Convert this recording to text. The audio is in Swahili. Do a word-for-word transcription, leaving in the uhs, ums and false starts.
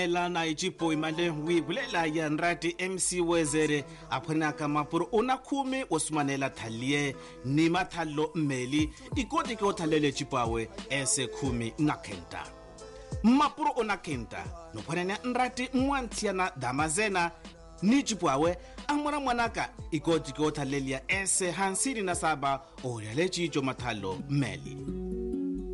la na ichipo imale wibulela ya nrati M C Wezere apona kama puro una kumi osmanela thalie ni mathalo mmeli ikoti ke othalele chipawe ese kumi nakenta mapuro ona kenta no phonene nrati mwantsiana damazena ni chipawe amwana mwanaka ikoti ke othalele ese hansiri na saba o yale chicho mathalo mmeli